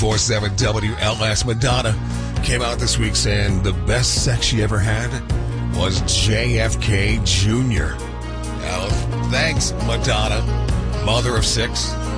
94.7 WLS. Madonna came out this week saying the best sex she ever had was JFK Jr. Now, thanks, Madonna, mother of 6.